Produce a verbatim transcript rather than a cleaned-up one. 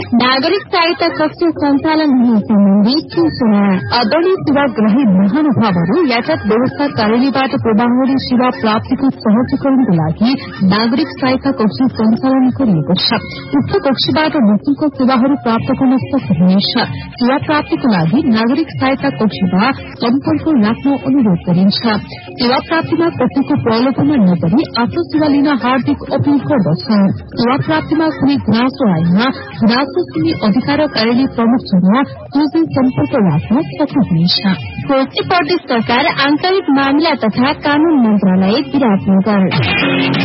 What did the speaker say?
नागरिक सहायता कक्ष सञ्चालन हुने सम्बन्धी सूचना। आदरणीय सेवाग्राही महानुभावहरू यातायात व्यवस्था कार्यालयबाट प्रवाहरी सेवा प्राप्तिको सहजीकरणको लागि नागरिक सहायता कक्ष सञ्चालन गरिएको छ। उक्त कक्षबाट निशुल्क सेवाहरू प्राप्त गर्न सक्नुहुनेछ। सेवा प्राप्तिको लागि नागरिक सहायता कक्षमा सम्पर्क राख्न अनुरोध गरिन्छ। सेवा प्राप्तिमा कसैको प्रलोभनमा नपरी आफ्नो सेवा लिन हार्दिक अपील गर्दछौं। सेवा प्राप्तिमा कुनै गुनासो आएमा गुनासो सुन्ने अधिकार कार्यालय प्रमुखसँग सोझै सम्पर्क राख्न सक्नुहुनेछ। कोशी प्रदेश सरकार आन्तरिक मामिला तथा कानून मन्त्रालय विराटनगर।